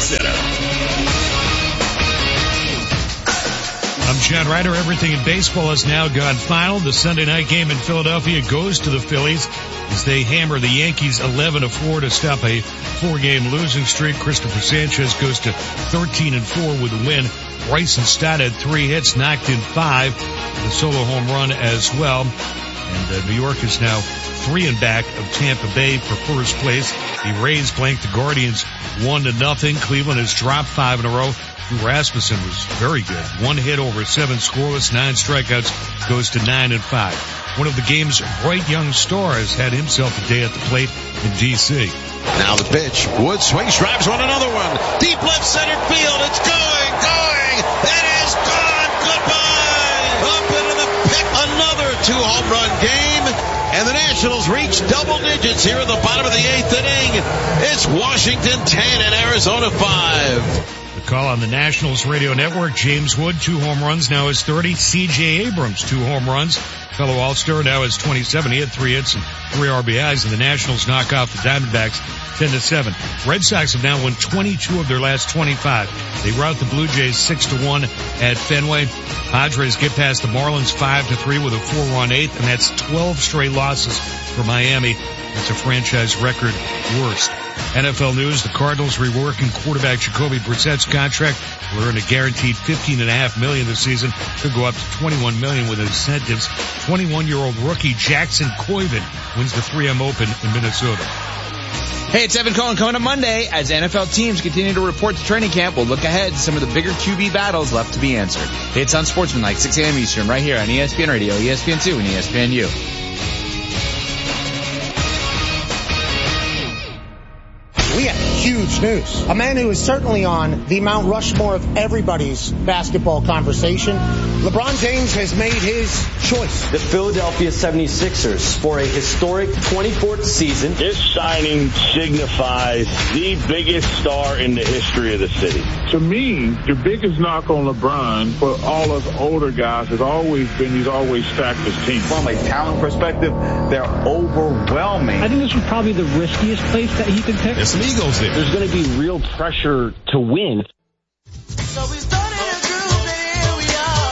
Center. I'm Chad Ryder. Everything in baseball has now gone final. The Sunday night game in Philadelphia goes to the Phillies as they hammer the Yankees 11-4 to stop a 4-game losing streak. Christopher Sanchez goes to 13-4 with a win. Bryson Stott had 3 hits, knocked in 5, and a solo home run as well. And New York is now 3 in back of Tampa Bay for first place. The Rays blanked the Guardians 1-0. Cleveland has dropped 5 in a row. Rasmussen was very good. 1 hit over 7 scoreless, 9 strikeouts, goes to 9-5. One of the game's bright young stars had himself a day at the plate in D.C. Now the pitch. Wood swings, drives one, another one. Deep left center field. It's going. It is gone. Goodbye. Up into the pit. Another 2-home run game. And the Nationals reach double digits here at the bottom of the 8th inning. It's Washington 10 and Arizona 5. The call on the Nationals radio network. James Wood, 2 home runs, now has 30. C.J. Abrams, 2 home runs. Fellow All-Star now has 27. He had 3 hits and 3 RBIs, and the Nationals knock off the Diamondbacks 10-7. Red Sox have now won 22 of their last 25. They rout the Blue Jays 6-1 at Fenway. Padres get past the Marlins 5-3 with a 4-run 8th, and that's 12 straight losses for Miami. That's a franchise record worst. NFL news, the Cardinals reworking quarterback Jacoby Brissett's contract. Will earn a guaranteed $15.5 million this season. Could go up to $21 million with incentives. 21-year-old rookie Jackson Coyven wins the 3M Open in Minnesota. Hey, it's Evan Cohen coming up Monday. As NFL teams continue to report to training camp, we'll look ahead to some of the bigger QB battles left to be answered. It's Unsportsmanlike, 6 a.m. Eastern, right here on ESPN Radio, ESPN2, and ESPNU. We have huge news. A man who is certainly on the Mount Rushmore of everybody's basketball conversation. LeBron James has made his choice. The Philadelphia 76ers for a historic 24th season. This signing signifies the biggest star in the history of the city. To me, the biggest knock on LeBron for all us older guys has always been he's always stacked his team. From a talent perspective, they're overwhelming. I think this was probably the riskiest place that he could pick. There's some egos there. There's going to be real pressure to win. So we started a group and here we are.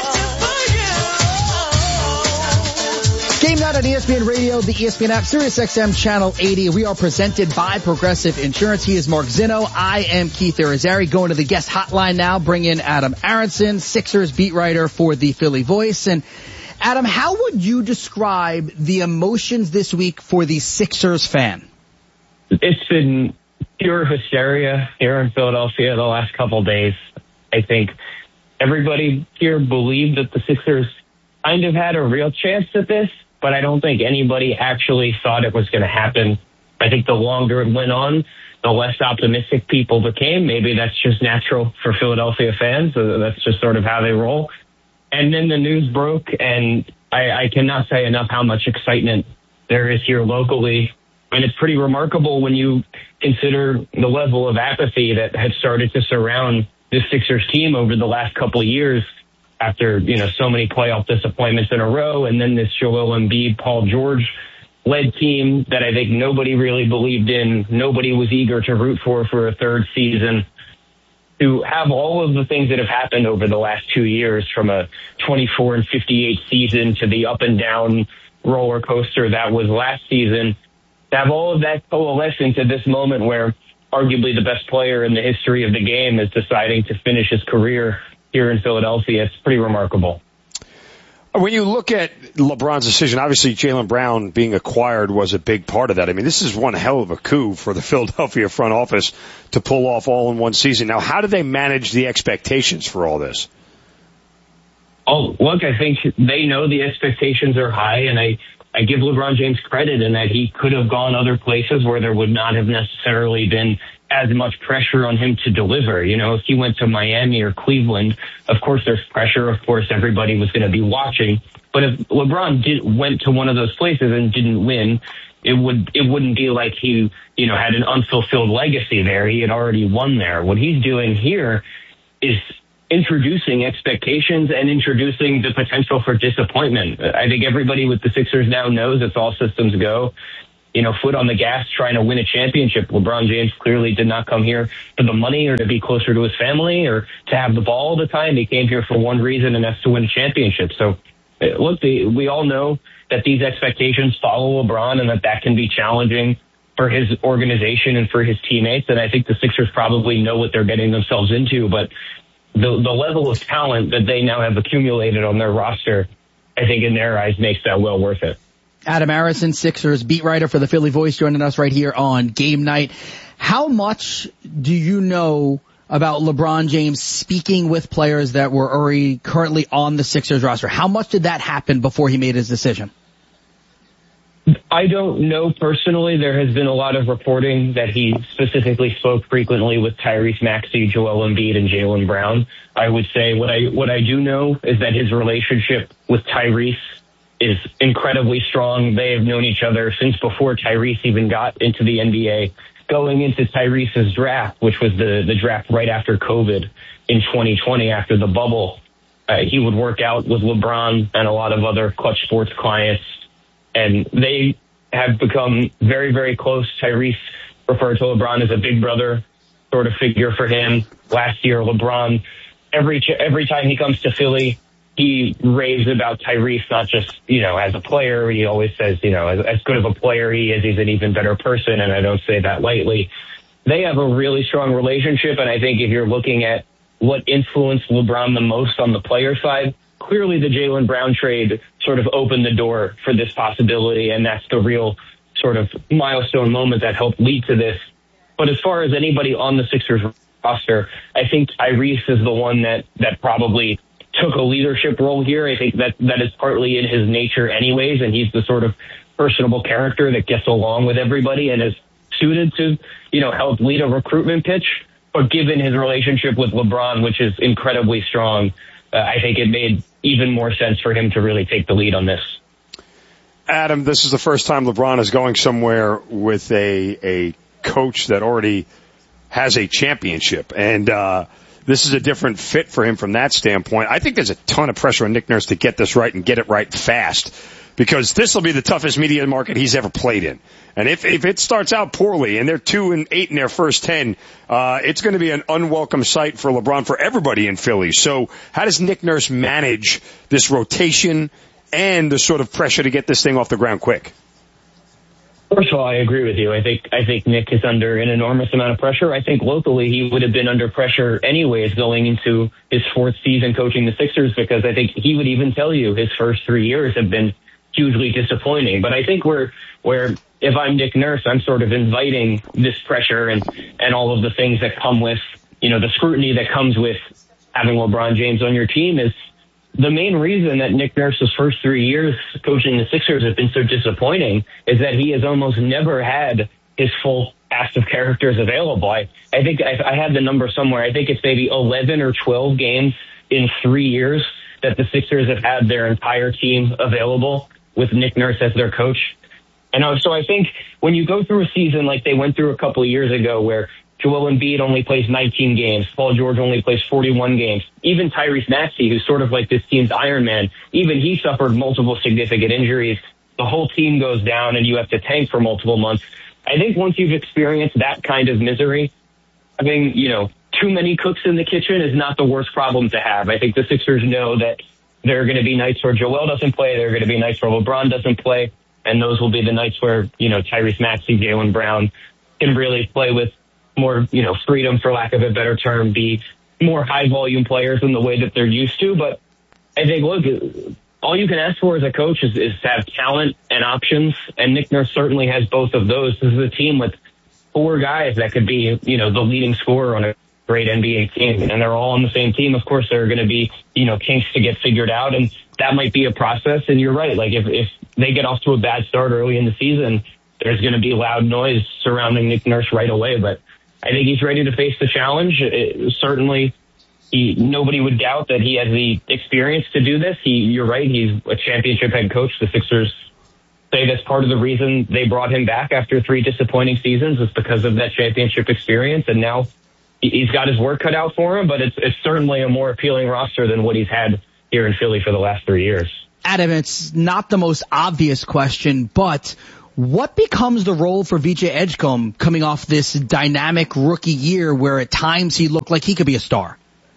Game night on ESPN Radio, the ESPN app, Sirius XM Channel 80. We are presented by Progressive Insurance. He is Mark Zinno. I am Keith Arizari. Going to the guest hotline now. Bring in Adam Aronson, Sixers beat writer for the Philly Voice. And Adam, how would you describe the emotions this week for the Sixers fan? It's been pure hysteria here in Philadelphia the last couple of days. I think everybody here believed that the Sixers kind of had a real chance at this, but I don't think anybody actually thought it was going to happen. I think the longer it went on, the less optimistic people became. Maybe that's just natural for Philadelphia fans. That's just sort of how they roll. And then the news broke, and I cannot say enough how much excitement there is here locally. And it's pretty remarkable when you consider the level of apathy that had started to surround this Sixers team over the last couple of years after, so many playoff disappointments in a row. And then this Joel Embiid, Paul George led team that I think nobody really believed in. Nobody was eager to root for a third season. To have all of the things that have happened over the last 2 years, from a 24-58 season to the up and down roller coaster that was last season, to have all of that coalesce into this moment where arguably the best player in the history of the game is deciding to finish his career here in Philadelphia, it's pretty remarkable. When you look at LeBron's decision, obviously Jaylen Brown being acquired was a big part of that. I mean, this is one hell of a coup for the Philadelphia front office to pull off all in one season. Now, how do they manage the expectations for all this? Oh, look, I think they know the expectations are high, and I give LeBron James credit in that he could have gone other places where there would not have necessarily been as much pressure on him to deliver. If he went to Miami or Cleveland, of course there's pressure. Of course, everybody was going to be watching. But if LeBron went to one of those places and didn't win, it wouldn't be like he, had an unfulfilled legacy there. He had already won there. What he's doing here is introducing expectations and introducing the potential for disappointment. I think everybody with the Sixers now knows it's all systems go. foot on the gas trying to win a championship. LeBron James clearly did not come here for the money or to be closer to his family or to have the ball all the time. He came here for one reason, and that's to win a championship. So, look, we all know that these expectations follow LeBron and that can be challenging for his organization and for his teammates. And I think the Sixers probably know what they're getting themselves into. But the level of talent that they now have accumulated on their roster, I think in their eyes makes that well worth it. Adam Harrison, Sixers beat writer for the Philly Voice, joining us right here on Game Night. How much do you know about LeBron James speaking with players that were already currently on the Sixers roster? How much did that happen before he made his decision? I don't know personally. There has been a lot of reporting that he specifically spoke frequently with Tyrese Maxey, Joel Embiid, and Jaylen Brown. I would say what I do know is that his relationship with Tyrese is incredibly strong. They have known each other since before Tyrese even got into the NBA. Going into Tyrese's draft, which was the draft right after COVID in 2020, after the bubble, he would work out with LeBron and a lot of other Clutch Sports clients, and they have become very, very close. Tyrese referred to LeBron as a big brother sort of figure for him. Last year, LeBron, every time he comes to Philly, he raves about Tyrese, not just, as a player. He always says, as good of a player he is, he's an even better person, and I don't say that lightly. They have a really strong relationship, and I think if you're looking at what influenced LeBron the most on the player side, clearly the Jaylen Brown trade sort of opened the door for this possibility, and that's the real sort of milestone moment that helped lead to this. But as far as anybody on the Sixers roster, I think Tyrese is the one that probably took a leadership role here. I think that is partly in his nature anyways, and he's the sort of personable character that gets along with everybody and is suited to, help lead a recruitment pitch. But given his relationship with LeBron, which is incredibly strong, I think it made even more sense for him to really take the lead on this. Adam, this is the first time LeBron is going somewhere with a coach that already has a championship. And this is a different fit for him from that standpoint. I think there's a ton of pressure on Nick Nurse to get this right and get it right fast, because this will be the toughest media market he's ever played in. And if it starts out poorly and they're 2-8 in their first 10, it's going to be an unwelcome sight for LeBron, for everybody in Philly. So how does Nick Nurse manage this rotation and the sort of pressure to get this thing off the ground quick? First of all, I agree with you. I think Nick is under an enormous amount of pressure. I think locally he would have been under pressure anyways going into his fourth season coaching the Sixers, because I think he would even tell you his first 3 years have been hugely disappointing. But I think where if I'm Nick Nurse, I'm sort of inviting this pressure and all of the things that come with, the scrutiny that comes with having LeBron James on your team. Is the main reason that Nick Nurse's first 3 years coaching the Sixers have been so disappointing is that he has almost never had his full cast of characters available. I think I had the number somewhere. I think it's maybe 11 or 12 games in 3 years that the Sixers have had their entire team available with Nick Nurse as their coach. And so I think when you go through a season like they went through a couple of years ago, where Joel Embiid only plays 19 games, Paul George only plays 41 games, even Tyrese Maxey, who's sort of like this team's Iron Man, even he suffered multiple significant injuries. The whole team goes down and you have to tank for multiple months. I think once you've experienced that kind of misery, having, too many cooks in the kitchen is not the worst problem to have. I think the Sixers know that there are going to be nights where Joel doesn't play, there are going to be nights where LeBron doesn't play, and those will be the nights where, Tyrese Maxey, Jaylen Brown can really play with more, freedom, for lack of a better term, be more high-volume players in the way that they're used to. But I think, look, all you can ask for as a coach is to have talent and options, and Nick Nurse certainly has both of those. This is a team with 4 guys that could be, the leading scorer on a great NBA team, and they're all on the same team. Of course, there are going to be, kinks to get figured out, and that might be a process. And you're right. Like, if they get off to a bad start early in the season, there's going to be loud noise surrounding Nick Nurse right away. But I think he's ready to face the challenge. Certainly, nobody would doubt that he has the experience to do this. You're right. He's a championship head coach. The Sixers say that's part of the reason they brought him back after 3 disappointing seasons, is because of that championship experience. And now he's got his work cut out for him, but it's certainly a more appealing roster than what he's had here in Philly for the last 3 years. Adam, it's not the most obvious question, but What becomes the role for VJ Edgecombe coming off this dynamic rookie year where at times he looked like he could be a star?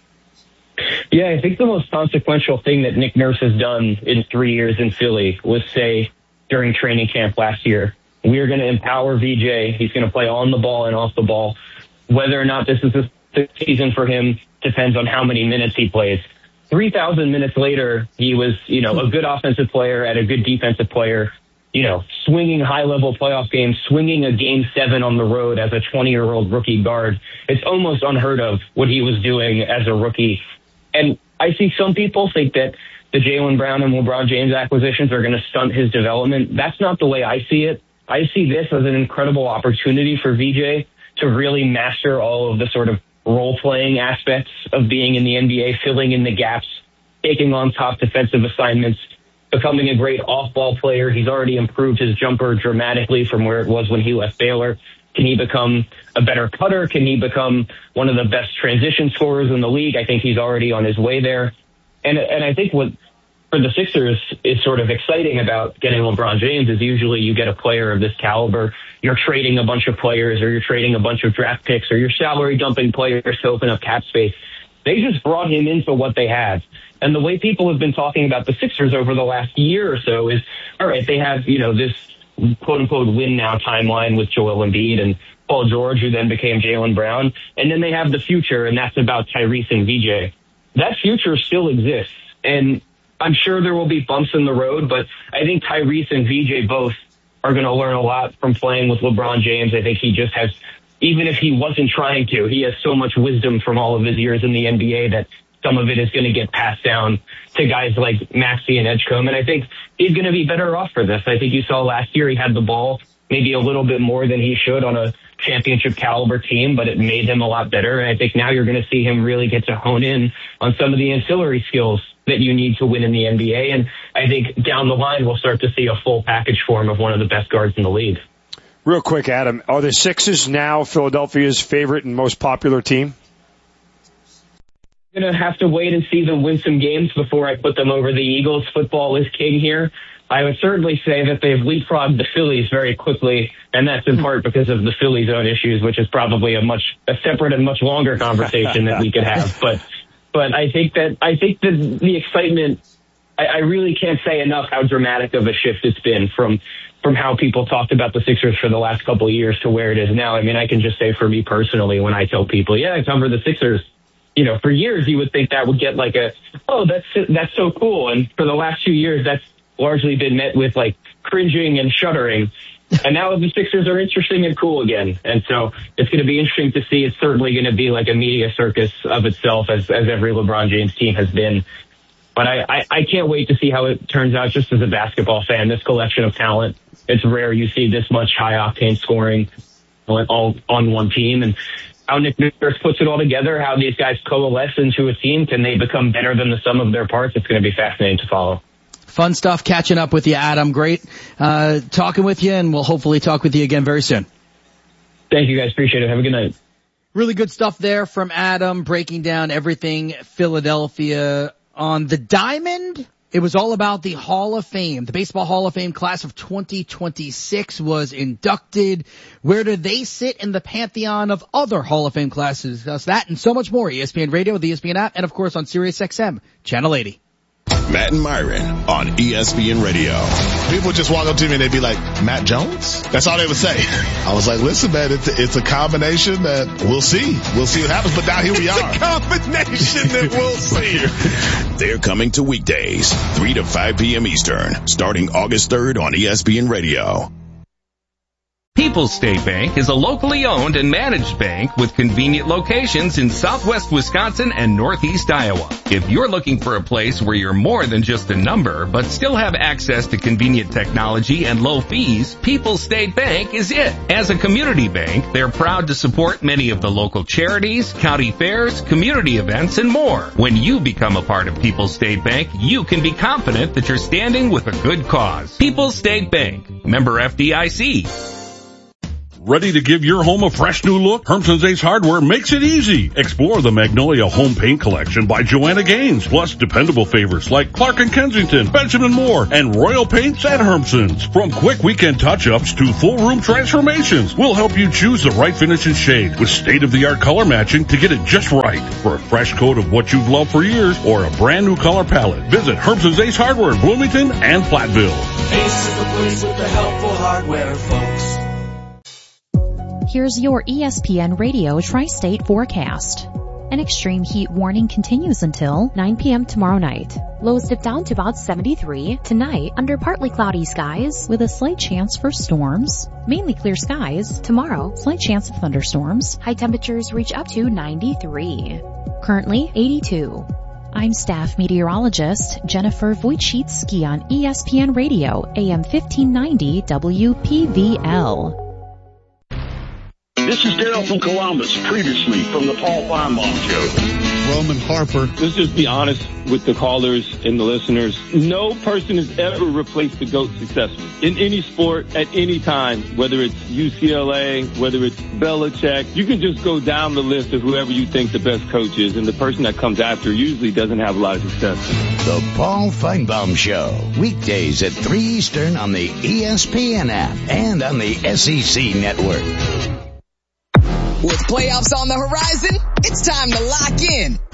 Yeah, I think the most consequential thing that Nick Nurse has done in 3 years in Philly was say during training camp last year, we're going to empower VJ. He's going to play on the ball and off the ball. Whether or not this is the season for him depends on how many minutes he plays. 3,000 minutes later, he was, a good offensive player and a good defensive player, swinging high-level playoff games, swinging a Game 7 on the road as a 20-year-old rookie guard. It's almost unheard of what he was doing as a rookie. And I see some people think that the Jaylen Brown and LeBron James acquisitions are going to stunt his development. That's not the way I see it. I see this as an incredible opportunity for VJ to really master all of the sort of role-playing aspects of being in the NBA, filling in the gaps, taking on top defensive assignments, becoming a great off-ball player. He's already improved his jumper dramatically from where it was when he left Baylor. Can he become a better cutter? Can he become one of the best transition scorers in the league? I think he's already on his way there. And I think what for the Sixers is sort of exciting about getting LeBron James is usually you get a player of this caliber, you're trading a bunch of players or you're trading a bunch of draft picks or you're salary dumping players to open up cap space. They just brought him into what they have. And the way people have been talking about the Sixers over the last year or so is, all right, they have, this quote-unquote win now timeline with Joel Embiid and Paul George, who then became Jaylen Brown. And then they have the future, and that's about Tyrese and VJ. That future still exists. And I'm sure there will be bumps in the road, but I think Tyrese and VJ both are going to learn a lot from playing with LeBron James. I think he just has, even if he wasn't trying to, he has so much wisdom from all of his years in the NBA that some of it is going to get passed down to guys like Maxey and Edgecombe. And I think he's going to be better off for this. I think you saw last year he had the ball maybe a little bit more than he should on a championship caliber team, but it made him a lot better. And I think now you're going to see him really get to hone in on some of the ancillary skills that you need to win in the NBA. And I think down the line, we'll start to see a full package form of one of the best guards in the league. Real quick, Adam, are the Sixers now Philadelphia's favorite and most popular team? I'm going to have to wait and see them win some games before I put them over the Eagles. Football is king here. I would certainly say that they've leapfrogged the Phillies very quickly, and that's in part because of the Phillies' own issues, which is probably a separate and much longer conversation that we could have. But I think that the excitement, I really can't say enough how dramatic of a shift it's been from how people talked about the Sixers for the last couple of years to where it is now. I mean, I can just say for me personally, when I tell people, yeah, I cover the Sixers, for years you would think that would get like that's so cool. And for the last 2 years, that's largely been met with like cringing and shuddering. And now the Sixers are interesting and cool again. And so it's going to be interesting to see. It's certainly going to be like a media circus of itself as every LeBron James team has been. But I can't wait to see how it turns out just as a basketball fan. This collection of talent, it's rare you see this much high-octane scoring all on one team. And how Nick Nurse puts it all together, how these guys coalesce into a team, can they become better than the sum of their parts? It's going to be fascinating to follow. Fun stuff catching up with you, Adam. Great talking with you, and we'll hopefully talk with you again very soon. Thank you, guys. Appreciate it. Have a good night. Really good stuff there from Adam, breaking down everything Philadelphia. On the diamond, it was all about the Hall of Fame. The Baseball Hall of Fame class of 2026 was inducted. Where do they sit in the pantheon of other Hall of Fame classes? Discuss that and so much more. ESPN Radio, the ESPN app, and of course on Sirius XM, Channel 80. Matt and Myron on ESPN Radio. People just walk up to me and they'd be like, Matt Jones? That's all they would say. I was like, listen, man, it's a combination that we'll see. We'll see what happens, but now here we are. It's a combination that we'll see. They're coming to weekdays, 3 to 5 p.m. Eastern, starting August 3rd on ESPN Radio. People's State Bank is a locally owned and managed bank with convenient locations in southwest Wisconsin and northeast Iowa. If you're looking for a place where you're more than just a number, but still have access to convenient technology and low fees, People's State Bank is it. As a community bank, they're proud to support many of the local charities, county fairs, community events, and more. When you become a part of People's State Bank, you can be confident that you're standing with a good cause. People's State Bank, member FDIC. Ready to give your home a fresh new look? Hermson's Ace Hardware makes it easy. Explore the Magnolia Home Paint Collection by Joanna Gaines, plus dependable favorites like Clark & Kensington, Benjamin Moore, and Royal Paints at Hermson's. From quick weekend touch-ups to full room transformations, we'll help you choose the right finish and shade with state-of-the-art color matching to get it just right. For a fresh coat of what you've loved for years or a brand new color palette, visit Hermson's Ace Hardware in Bloomington and Platteville. Ace is the place with the helpful hardware, folks. Here's your ESPN Radio Tri-State forecast. An extreme heat warning continues until 9 p.m. tomorrow night. Lows dip down to about 73. Tonight, under partly cloudy skies with a slight chance for storms. Mainly clear skies. Tomorrow, slight chance of thunderstorms. High temperatures reach up to 93. Currently, 82. I'm staff meteorologist Jennifer Wojcicki on ESPN Radio, AM 1590 WPVL. This is Daryl from Columbus, previously from the Paul Feinbaum Show. Roman Harper. Let's just be honest with the callers and the listeners. No person has ever replaced the GOAT successfully in any sport at any time, whether it's UCLA, whether it's Belichick. You can just go down the list of whoever you think the best coach is, and the person that comes after usually doesn't have a lot of success. The Paul Feinbaum Show, weekdays at 3 Eastern on the ESPN app and on the SEC Network. With playoffs on the horizon, it's time to lock in